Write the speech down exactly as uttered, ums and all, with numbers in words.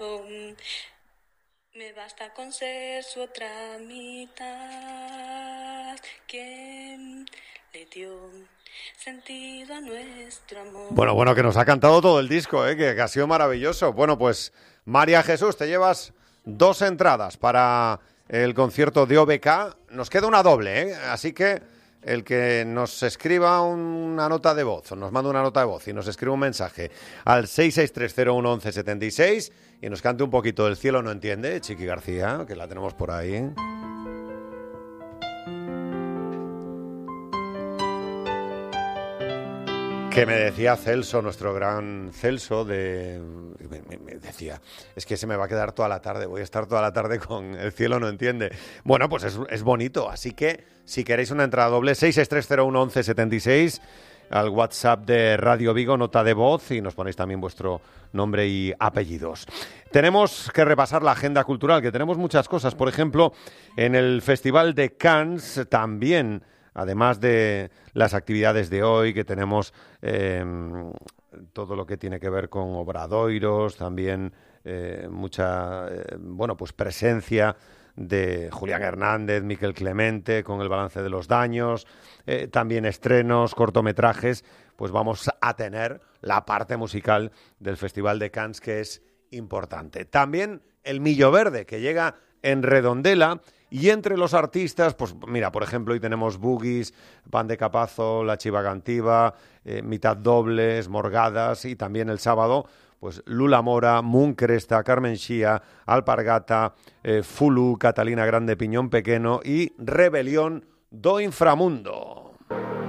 corazón. Me basta con ser su otra mitad. ¿Quién le dio sentido a nuestro amor? Bueno, bueno, que nos ha cantado todo el disco, ¿eh? que, que ha sido maravilloso. Bueno, pues María Jesús, te llevas dos entradas para el concierto de O B K. Nos queda una doble, ¿eh? Así que el que nos escriba una nota de voz, o nos manda una nota de voz y nos escribe un mensaje al seis seis tres cero uno uno uno siete seis y nos cante un poquito El cielo no entiende, Chiqui García, que la tenemos por ahí. Que me decía Celso, nuestro gran Celso, de, me, me, me decía, es que se me va a quedar toda la tarde, voy a estar toda la tarde con El cielo no entiende. Bueno, pues es, es bonito, así que si queréis una entrada doble, seis seis tres cero uno uno uno siete seis, al WhatsApp de Radio Vigo, nota de voz, y nos ponéis también vuestro nombre y apellidos. Tenemos que repasar la agenda cultural, que tenemos muchas cosas. Por ejemplo, en el Festival de Cannes también, además de las actividades de hoy, que tenemos eh, todo lo que tiene que ver con obradoiros, también eh, mucha eh, bueno, pues presencia de Julián Hernández, Miquel Clemente, con el balance de los daños, eh, también estrenos, cortometrajes, pues vamos a tener la parte musical del Festival de Cannes, que es importante. También el Millo Verde, que llega en Redondela. Y entre los artistas, pues mira, por ejemplo, hoy tenemos Boogies, Pan de Capazo, La Chiva Cantiva, eh, Mitad Dobles, Morgadas, y también el sábado, pues Lula Mora, Moon Cresta, Carmen Xía, Alpargata, eh, Fulu, Catalina Grande, Piñón Pequeno y Rebelión do Inframundo.